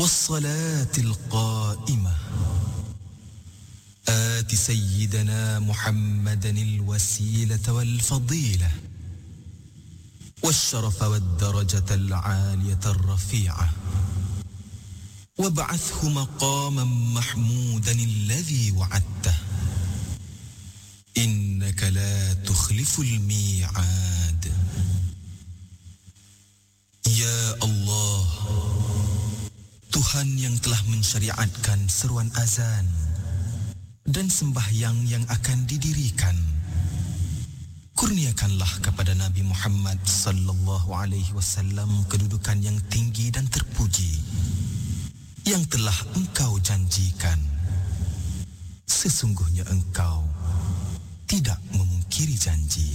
والصلاة القائمة آت سيدنا محمدا الوسيلة والفضيلة والشرف والدرجة العالية الرفيعة وابعثه مقاما محمودا الذي وعدته إنك لا تخلف الميعاد Ya Allah, Tuhan yang telah mensyariatkan seruan azan dan sembahyang yang akan didirikan, kurniakanlah kepada Nabi Muhammad sallallahu alaihi wasallam kedudukan yang tinggi dan terpuji yang telah engkau janjikan. Sesungguhnya engkau tidak memungkiri janji.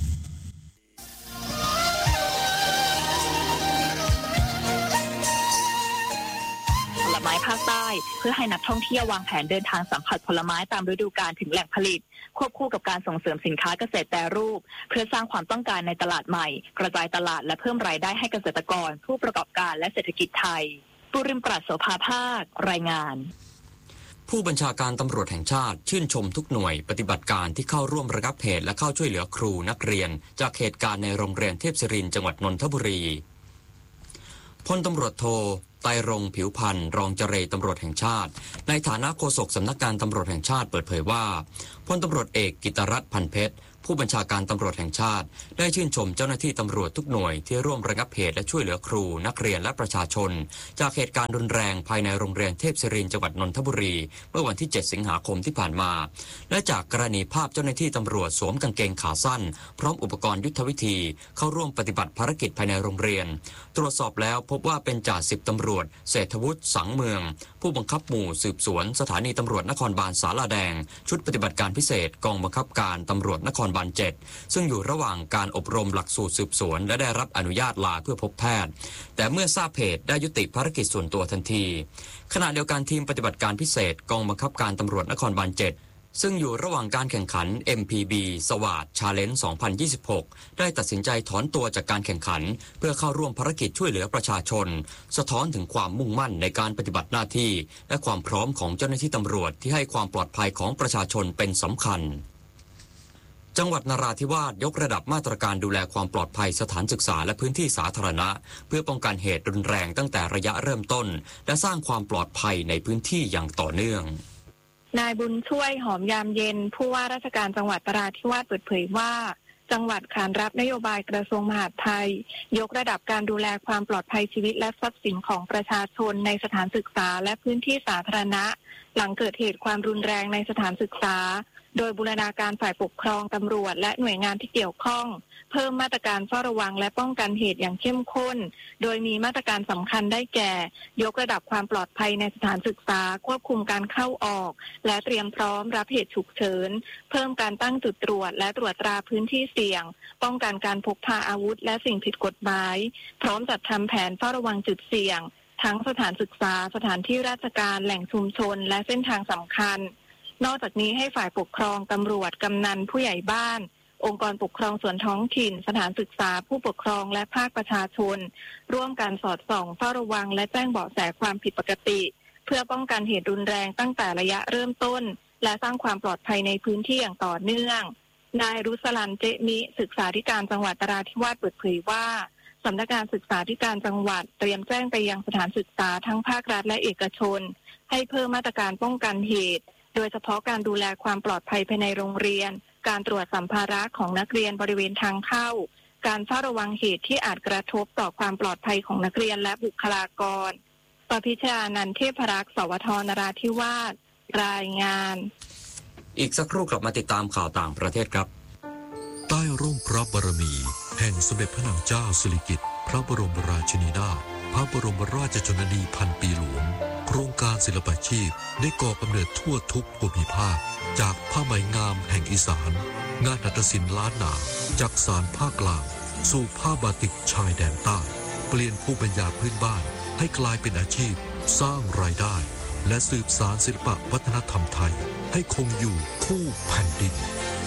ไม้ภาคใต้เพื่อให้นักท่องเที่ยววางแผนเดินทางสัมผัสผลไม้ตามฤดูกาลถึงแหล่งผลิตควบคู่กับการส่งเสริมสินค้าเกษตรแปรรูปเพื่อสร้างความต้องการในตลาดใหม่กระจายตลาดและเพิ่มรายได้ให้เกษตรกรผู้ประกอบการและเศรษฐกิจไทยปุริมปราศโสภาภาครายงานผู้บัญชาการตำรวจแห่งชาติชื่นชมทุกหน่วยปฏิบัติการที่เข้าร่วมระงับเหตุและเข้าช่วยเหลือครูนักเรียนจากเหตุการณ์ในโรงเรียนเทพศิรินทร์จังหวัดนนทบุรีพลตำรวจโทไตรรงค์ผิวพันธ์รองเจรตำรวจแห่งชาติในฐานะโฆษกสำนักงานตำรวจแห่งชาติเปิดเผยว่าพลตำรวจเอกกิตรัตน์พันเพชรผู้บัญชาการตำรวจแห่งชาติได้ชื่นชมเจ้าหน้าที่ตำรวจทุกหน่วยที่ร่วมระงับเหตุและช่วยเหลือครูนักเรียนและประชาชนจากเหตุการณ์รุนแรงภายในโรงเรียนเทพศิรินทร์จังหวัดนนทบุรีเมื่อวันที่7สิงหาคมที่ผ่านมาและจากกรณีภาพเจ้าหน้าที่ตำรวจสวมกางเกงขาสั้นพร้อมอุปกรณ์ยุทธวิธีเข้าร่วมปฏิบัติภารกิจภายในโรงเรียนตรวจสอบแล้วพบว่าเป็นจ่าสิบตำรวจเศรษฐวุฒิสังเมืองผู้บังคับหมู่สืบสวนสถานีตำรวจนครบาลสาลาแดงชุดปฏิบัติการพิเศษกองบังคับการตำรวจนครบาล7ซึ่งอยู่ระหว่างการอบรมหลักสูตรสืบสวนและได้รับอนุญาตลาเพื่อพบแพทย์แต่เมื่อทราบเหตุได้ยุติภารกิจส่วนตัวทันทีขณะเดียวกันทีมปฏิบัติการพิเศษกองบังคับการตำรวจนครบาล7ซึ่งอยู่ระหว่างการแข่งขัน MPB สวาทชาเลนจ์ 2026 ได้ตัดสินใจถอนตัวจากการแข่งขันเพื่อเข้าร่วมภารกิจช่วยเหลือประชาชนสะท้อนถึงความมุ่งมั่นในการปฏิบัติหน้าที่และความพร้อมของเจ้าหน้าที่ตำรวจที่ให้ความปลอดภัยของประชาชนเป็นสำคัญจังหวัดนราธิวาสยกระดับมาตรการดูแลความปลอดภัยสถานศึกษาและพื้นที่สาธารณะเพื่อป้องกันเหตุรุนแรงตั้งแต่ระยะเริ่มต้นและสร้างความปลอดภัยในพื้นที่อย่างต่อเนื่องนายบุญช่วยหอมยามเย็นผู้ว่าราชการจังหวัดนราธิวาสเปิดเผยว่าจังหวัดขานรับนโยบายกระทรวงมหาดไทยยกระดับการดูแลความปลอดภัยชีวิตและทรัพย์สินของประชาชนในสถานศึกษาและพื้นที่สาธารณะหลังเกิดเหตุความรุนแรงในสถานศึกษาโดยบูรณาการฝ่ายปกครองตำรวจและหน่วยงานที่เกี่ยวข้องเพิ่มมาตรการเฝ้าระวังและป้องกันเหตุอย่างเข้มข้นโดยมีมาตรการสำคัญได้แก่ยกระดับความปลอดภัยในสถานศึกษาควบคุมการเข้าออกและเตรียมพร้อมรับเหตุฉุกเฉินเพิ่มการตั้งจุดตรวจและตรวจตราพื้นที่เสี่ยงป้องกันการพกพาอาวุธและสิ่งผิดกฎหมายพร้อมจัดทำแผนเฝ้าระวังจุดเสี่ยงทั้งสถานศึกษาสถานที่ราชการแหล่งชุมชนและเส้นทางสำคัญนอกจากนี้ให้ฝ่ายปกครองตำรวจกำนันผู้ใหญ่บ้านองค์กรปกครองส่วนท้องถิ่นสถานศึกษาผู้ปกครองและภาคประชาชนร่วมกันสอดส่องเฝ้าระวังและแจ้งเบาะแสความผิดปกติเพื่อป้องกันเหตุรุนแรงตั้งแต่ระยะเริ่มต้นและสร้างความปลอดภัยในพื้นที่อย่างต่อเนื่องนายรุสลันเจมิศึกษาธิการจังหวัดนราธิวาสเปิดเผยว่าสำนักงานศึกษาธิการจังหวัดเตรียมแจ้งไปยังสถานศึกษาทั้งภาครัฐและเอกชนให้เพิ่มมาตรการป้องกันเหตุโดยเฉพาะการดูแลความปลอดภัยภายในโรงเรียนการตรวจสัมภาระของนักเรียนบริเวณทางเข้าการเฝ้าระวังเหตุที่อาจกระทบต่อความปลอดภัยของนักเรียนและบุคลากรปพิชานันท์เทพรักษ์สวทนราธิวาสรายงานอีกสักครู่กลับมาติดตามข่าวต่างประเทศครับใต้ร่มพระบารมีแห่งสมเด็จพระนางเจ้าสิริกิติ์พระบรมราชินีนาถพระบรมราชชนนีพันปีหลวงโครงการศิลปาชีพได้ก่อกำเนิดทั่วทุกภูมิภาคจากผ้าไหมงามแห่งอีสานงานหัตถศิลป์ล้านนาจากสานภาคกลางสู่ผ้าบาติกชายแดนใต้เปลี่ยนภูมิปัญญาพื้นบ้านให้กลายเป็นอาชีพสร้างรายได้และสืบสานศิลปวัฒนธรรมไทยให้คงอยู่คู่แผ่นดิน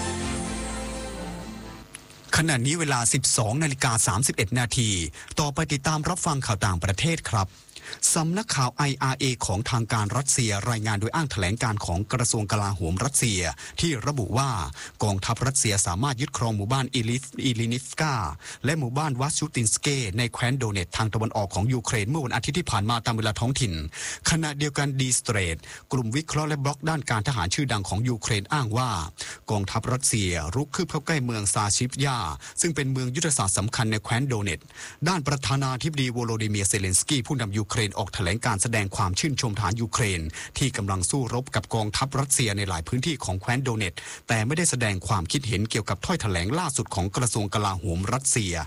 ขณะนี้เวลา 12:31 นาทีต่อไปติดตามรับฟังข่าวต่างประเทศครับสำนักข่าว IRA ของทางการรัสเซียรายงานโดยอ้างแถลงการของกระทรวงกลาโหมรัสเซียที่ระบุว่ากองทัพรัสเซียสามารถยึดครองหมู่บ้านอิลินิฟกาและหมู่บ้านวัชชูตินสเกในแคว้นโดเนตทางตะวันออกของยูเครนเมื่อวันอาทิตย์ที่ผ่านมาตามเวลาท้องถิ่นขณะเดียวกันดีสเตรทกลุ่มวิเคราะห์และบล็อกด้านการทหารชื่อดังของยูเครนอ้างว่ากองทัพรัสเซียรุกคืบเข้าใกล้เมืองซาชิฟยาซึ่งเป็นเมืองยุทธศาสตร์สำคัญในแคว้นโดเนตด้านประธานาธิบดีโวโลดิเมียร์เซเลนสกี้ผู้นำยูเครนออกแถลงการแสดงความชื่นชมทหารยูเครนที่กำลังสู้รบกับกองทัพรัสเซียในหลายพื้นที่ของแคว้นโดเนตแต่ไม่ได้แสดงความคิดเห็นเกี่ยวกับถ้อยแถลงล่าสุดของกระทรวงกลาโหมรัสเซีย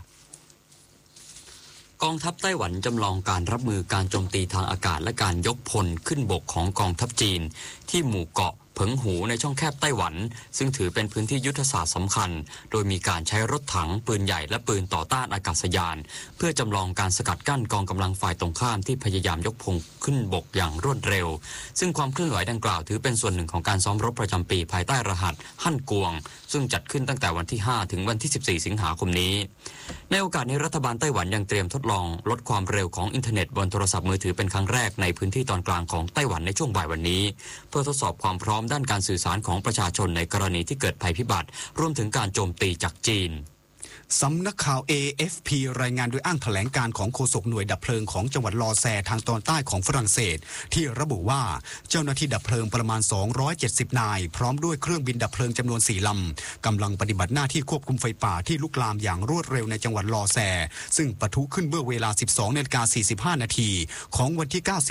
กองทัพไต้หวันจำลองการรับมือการโจมตีทางอากาศและการยกพลขึ้นบกของกองทัพจีนที่หมู่เกาะเผิงหูในช่องแคบไต้หวันซึ่งถือเป็นพื้นที่ยุทธศาสตร์สำคัญโดยมีการใช้รถถังปืนใหญ่และปืนต่อต้านอากาศยานเพื่อจำลองการสกัดกั้นกองกำลังฝ่ายตรงข้ามที่พยายามยกพลขึ้นบกอย่างรวดเร็วซึ่งความเคลื่อนไหวดังกล่าวถือเป็นส่วนหนึ่งของการซ้อมรบประจำปีภายใต้รหัสฮั่นกวงซึ่งจัดขึ้นตั้งแต่วันที่5ถึงวันที่14สิงหาคมนี้ในโอกาสนี้รัฐบาลไต้หวันยังเตรียมทดลองลดความเร็วของอินเทอร์เน็ตบนโทรศัพท์มือถือเป็นครั้งแรกในพื้นที่ตอนกลางของไต้หวันในช่วงบ่ายวันนี้เพื่อทดสอบความพร้อมด้านการสื่อสารของประชาชนในกรณีที่เกิดภัยพิบัติรวมถึงการโจมตีจากจีนสำนักข่าว AFP รายงานโดยอ้างแถลงการของโฆษกหน่วยดับเพลิงของจังหวัดลอแซทางตอนใต้ของฝรั่งเศสที่ระบุว่าเจ้าหน้าที่ดับเพลิงประมาณ270นายพร้อมด้วยเครื่องบินดับเพลิงจำนวน4ลำกำลังปฏิบัติหน้าที่ควบคุมไฟป่าที่ลุกลามอย่างรวดเร็วในจังหวัดลอแซซึ่งปะทุขึ้นเมื่อเวลา 12:45 น.ของวันที่9